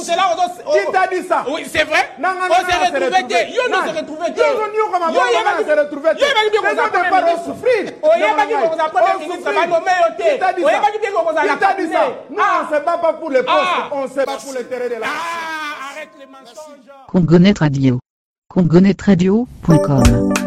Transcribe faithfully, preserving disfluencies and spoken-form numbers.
cela, on Qui t'a dit ça? Oui, c'est vrai. Non, non, On non, s'est non, retrouvé. Yo, on s'est retrouvé. Yo, Yo, comment on s'est retrouvé? Yo, il va dire qu'on s'est pas souffrir. Oh, il va dire qu'on a pas de ministre, ça va nommer au thé. Qui t'a dit Oh, il ça? va dire qu'on a Qui t'a dit ça? Nous, on ne se bat pas pour les postes, Ah. on se bat pour les terrains de la. Ah, arrête les mensonges. Congonet Radio. congonet radio point com